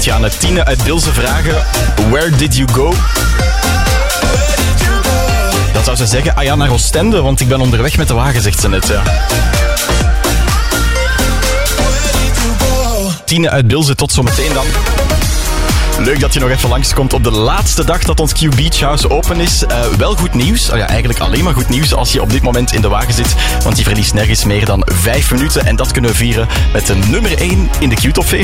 je aan Tine uit Bilze vragen: Where did you go? Dan zou ze zeggen: ah ja, naar Oostende, want ik ben onderweg met de wagen, zegt ze net. Ja. Tine uit Bilze, tot zometeen dan. Leuk dat je nog even langskomt op de laatste dag dat ons Q Beach House open is. Wel goed nieuws. Oh ja, eigenlijk alleen maar goed nieuws als je op dit moment in de wagen zit. Want je verliest nergens meer dan 5 minuten. En dat kunnen we vieren met de nummer 1 in de Q Top 40.